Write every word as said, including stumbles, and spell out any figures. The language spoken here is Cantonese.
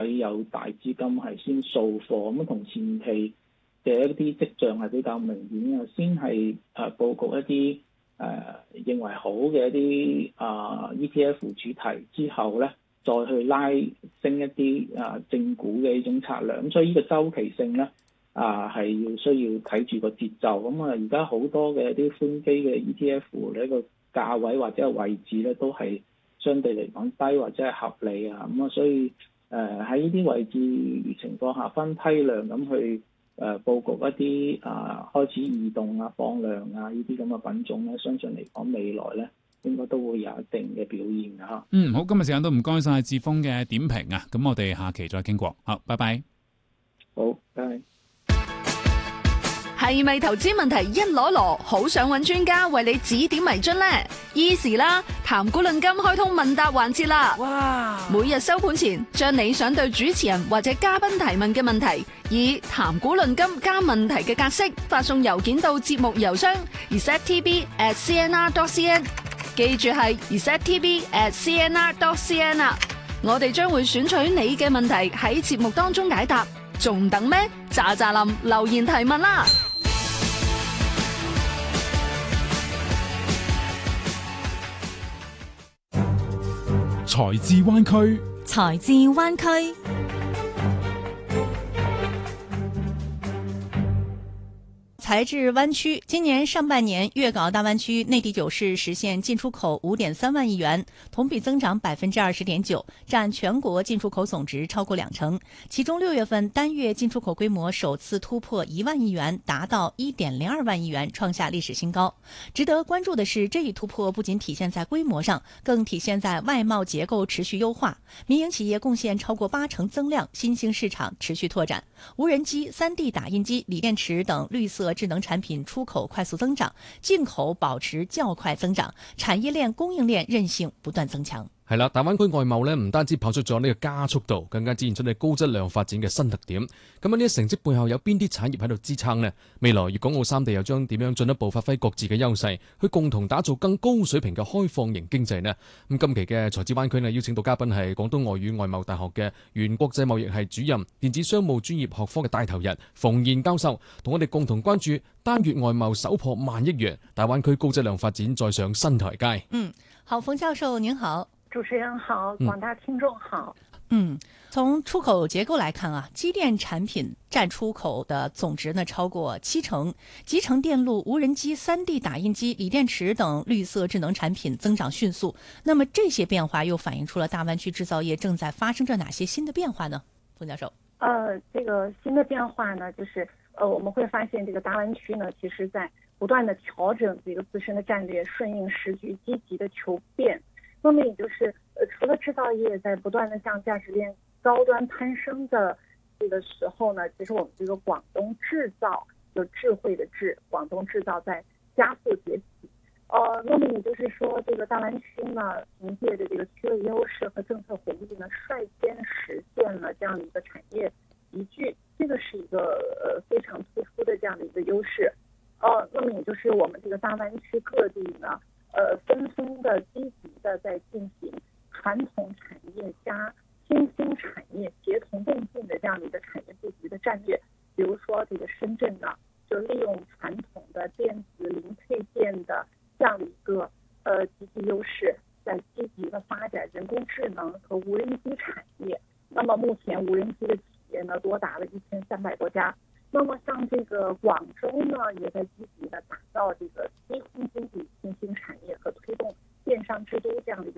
位有大資金係先掃貨，咁同前期嘅一啲跡象係比較明顯嘅，先係誒佈局一啲誒、呃、認為好嘅一啲啊、呃、E T F 主題之後咧，再去拉升一啲啊、呃、正股嘅呢種策略。咁所以呢個周期性咧啊係要需要睇住個節奏。咁啊而家好多嘅一啲寬基嘅 E T F 呢個價位或者係位置咧都係相對嚟講低或者係合理啊。咁啊所以誒喺呢啲位置情況下分批量咁去誒佈局一啲啊開始異動啊放量啊呢啲咁嘅品種咧，相信嚟講未來咧應該都會有一定嘅表現㗎嚇。 嗯，好，今日時間都唔該晒致豐嘅點評啊，咁我哋下期再傾過。好，拜拜。 好，拜拜。 係咪投資問題一籮籮，好想揾專家為你指點迷津呢？Easy 啦，談股論金開通問答環節啦！哇！每日收盤前，將你想對主持人或者嘉賓提問嘅問題，以談股論金加問題嘅格式發送郵件到節目郵箱 r e s e t t b at c n r dot c n， 記住係 r e s e t t b at c n r dot c n 啊！我哋將會選取你嘅問題喺節目當中解答，仲等咩？喳喳林留言提問啦！ 財智灣區， 財智灣區。財智灣區今年上半年粵港澳大灣區內地酒市實現進出口五點三萬億元，同比增長百分之二十點九，佔全國進出口總值超過兩成。其中六月份單月進出口規模首次突破一萬億元，達到一點零二萬億元，創下歷史新高。值得關注的是，這一突破不僅體現在規模上，更體現在外貿結構持續優化，民營企業貢獻超過八成增量，新興市場持續拓展，無人機、三 D 打印機、鋰電池等綠色智能產品出口快速增長，進口保持較快增長，產業鏈供應鏈韌性不斷增強。 係啦，大灣區外貿咧唔單止跑出咗呢個加速度，更加展現出你高質量發展嘅新特點。咁喺呢啲成績背後有邊啲產業喺度支撐呢？未來粵港澳三地又將點樣進一步發揮各自嘅優勢，去共同打造更高水平嘅開放型經濟呢？咁今期嘅財智灣區呢，邀請到嘉賓係廣東外語外貿大學嘅原國際貿易系主任、電子商務專業學科嘅帶頭人馮燕教授，同我哋共同關注單月外貿首破萬億元，大灣區高質量發展再上新台階。 嗯，好，馮教授您好。 主持人好，廣大聽眾好。 嗯，從出口結構來看啊，機電產品佔出口的總值呢超過七成，集成電路、無人機、三 D 打印機、鋰電池等綠色智能產品增長迅速。那麼這些變化又反映出了大灣區製造業正在發生着哪些新的變化呢？馮教授。 呃，這個新的變化呢，就是呃我們會發現這個大灣區呢，其實在不斷的調整這個自身的戰略，順應時局，積極的求變。那麼也就是呃，除了製造業在不斷的向價值鏈高端攀升的這個時候呢，其實我們這個廣東製造有智慧的智，廣東製造在加速崛起。呃，那麼也就是說，這個大灣區呢，憑借着這個區位優勢和政策紅利呢，率先實現了這樣的一個產業集聚，這個是一個呃非常突出的這樣的一個優勢。呃，那麼也就是我們這個大灣區各地呢。呃，紛紛的積極的在進行傳統產業加新興產業協同共進的這樣的一個產業布局的戰略。比如說，這個深圳呢，就利用傳統的電子零配件的這樣的一個呃積極優勢，在積極的發展人工智能和無人機產業。那麼目前無人機的企業呢，多達了一千三百多家。那麼像這個廣州呢，也在積極的打造這個低空經濟新興產業和推動電商之都這樣的一個